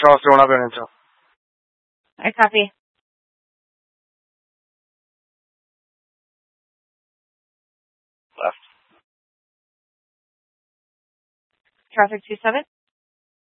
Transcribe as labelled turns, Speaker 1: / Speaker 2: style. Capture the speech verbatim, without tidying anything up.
Speaker 1: Charleston, one up in Intel.
Speaker 2: I copy.
Speaker 1: Left.
Speaker 2: Traffic two seven.